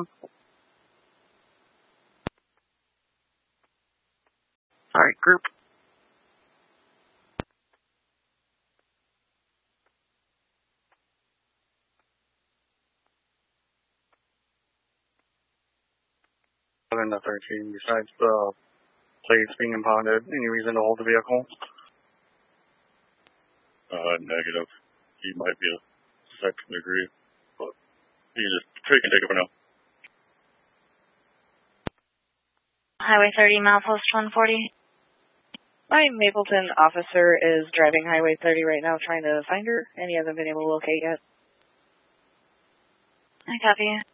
on. Alright, group. Other than the 13, besides the plates being impounded, any reason to hold the vehicle? Negative. He might be a second degree, but you can take it for now. Highway 30, milepost 140. My Mapleton officer is driving Highway 30 right now trying to find her, and he hasn't been able to locate yet. I copy you.